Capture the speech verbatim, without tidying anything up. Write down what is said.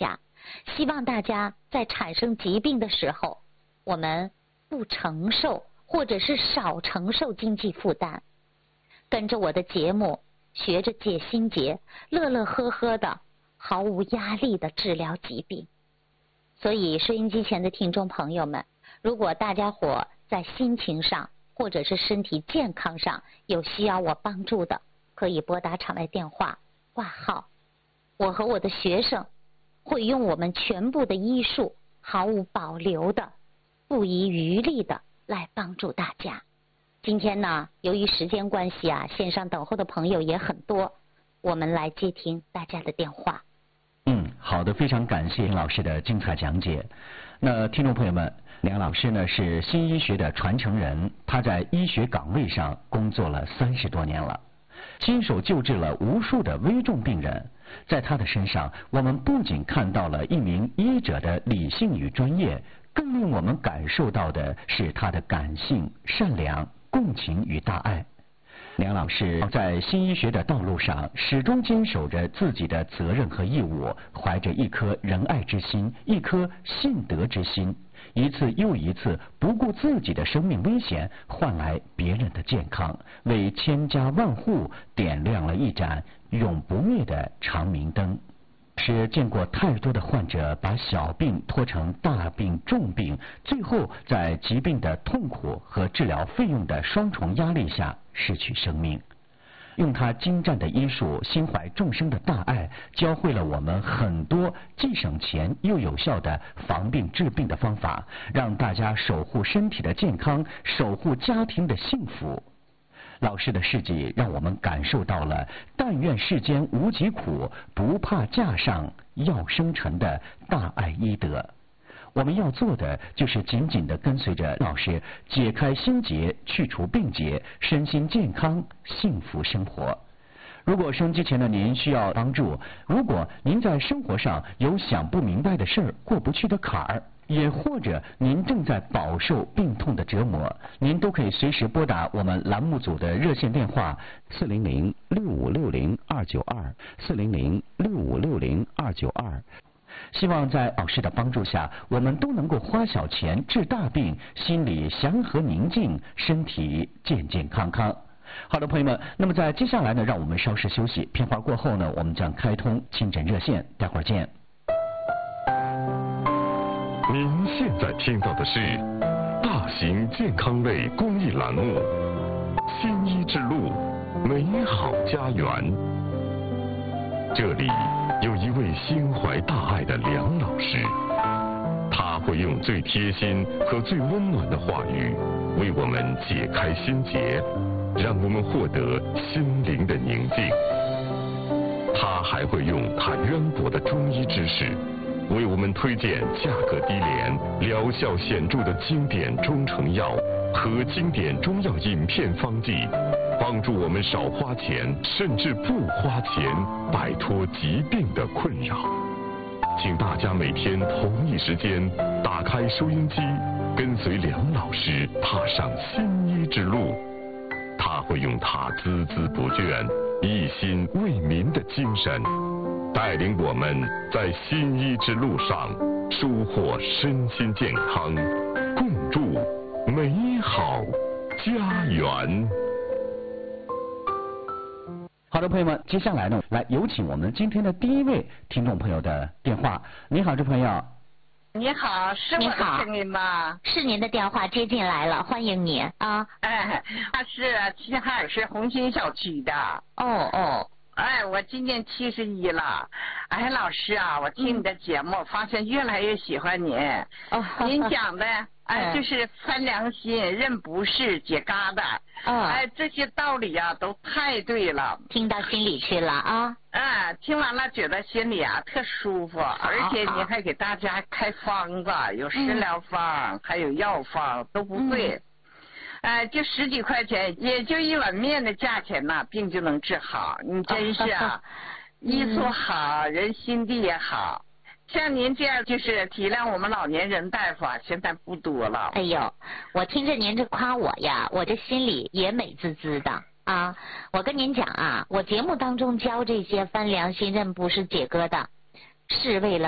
家，希望大家在产生疾病的时候，我们不承受或者是少承受经济负担，跟着我的节目学着解心结，乐乐呵呵的，毫无压力的治疗疾病。所以收音机前的听众朋友们，如果大家伙在心情上或者是身体健康上有需要我帮助的，可以拨打场外电话挂号，我和我的学生会用我们全部的医术，毫无保留的，不遗余力的来帮助大家。今天呢，由于时间关系啊，线上等候的朋友也很多，我们来接听大家的电话。 嗯，好的，非常感谢梁老师的精彩讲解。那听众朋友们，梁老师呢是新医学的传承人，他在医学岗位上工作了三十多年了，亲手救治了无数的危重病人。在他的身上，我们不仅看到了一名医者的理性与专业，更令我们感受到的是他的感性、善良、共情与大爱。梁老师在新医学的道路上始终坚守着自己的责任和义务，怀着一颗仁爱之心，一颗信德之心，一次又一次不顾自己的生命危险，换来别人的健康，为千家万户点亮了一盏永不灭的长明灯。是见过太多的患者把小病拖成大病重病，最后在疾病的痛苦和治疗费用的双重压力下失去生命。用他精湛的医术，心怀众生的大爱，教会了我们很多既省钱又有效的防病治病的方法，让大家守护身体的健康，守护家庭的幸福。老师的事迹让我们感受到了但愿世间无疾苦，不怕架上要生辰的大爱医德。我们要做的就是紧紧地跟随着老师，解开心结，去除病结，身心健康，幸福生活。如果收音机前的您需要帮助，如果您在生活上有想不明白的事儿，过不去的坎儿，也或者您正在饱受病痛的折磨，您都可以随时拨打我们栏目组的热线电话四零零六五六零二九二四零零六五六零二九二。希望在老师的帮助下，我们都能够花小钱治大病，心里祥和宁静，身体健健康康。好的，朋友们，那么在接下来呢，让我们稍事休息，片花过后呢，我们将开通亲诊热线，待会儿见。 您现在听到的是大型健康类公益栏目《新医之路，美好家园》。这里有一位心怀大爱的梁老师，他会用最贴心和最温暖的话语，为我们解开心结，让我们获得心灵的宁静。他还会用他渊博的中医知识，为我们推荐价格低廉、疗效显著的经典中成药和经典中药饮片方剂，帮助我们少花钱，甚至不花钱，摆脱疾病的困扰。请大家每天同一时间打开收音机，跟随梁老师踏上新医之路。他会用他孜孜不倦、一心为民的精神，带领我们在新医之路上收获身心健康，共筑美好家园。 好的，朋友们，接下来呢，来有请我们今天的第一位听众朋友的电话。你好，这朋友。 你好，是我的声音吗？ 是您的电话接进来了，欢迎你啊！ 哎，他是齐齐哈尔市红星小区的。 哦哦。 哎，我今年七十一了。哎，老师啊，我听你的节目，嗯、发现越来越喜欢您。哦。您讲的，哎，就是翻良心、认不是、解疙瘩。哦。哎，这些道理啊，都太对了。 听到心里去了啊。 啊，听完了觉得心里啊特舒服，而且你还给大家开方子，有食疗方，嗯、还有药方，都不贵。嗯哎，就十几块钱，也就一碗面的价钱呐，病就能治好。你真是啊，医术好，人心地也好。像您这样就是体谅我们老年人大夫啊，现在不多了。 哎呦，我听着您这夸我呀，我这心里也美滋滋的啊。我跟您讲啊，我节目当中教这些翻良心、认不是、解疙瘩，是为了